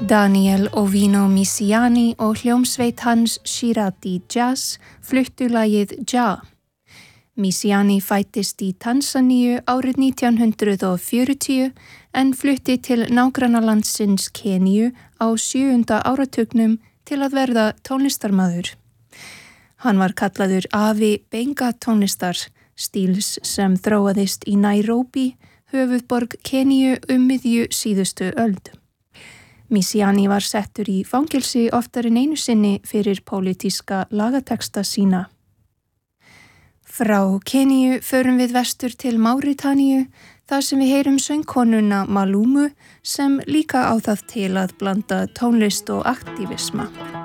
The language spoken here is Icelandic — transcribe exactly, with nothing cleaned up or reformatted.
Daniel Ovino Misiani og hljómsveit hans Shirati Jazz fluttu lagið Ja. Misiani fæddist í Tansaníu árið nítján hundrað fjörutíu en flutti til nágrannalandsins Keníu á sjöunda áratugnum til að verða tónlistarmaður. Hann var kallaður afi Benga tónlistar, stíls sem þróaðist í Nairobi, höfuðborg Keníu um miðju síðustu öld. Misiani var settur í fangelsi oftar en einu sinni fyrir pólitíska lagateksta sína. Frá Keníu förum við vestur til Máritáníu, þar sem við heyrum söngkonuna Malúmu sem líka á það til að blanda tónlist og aktívisma.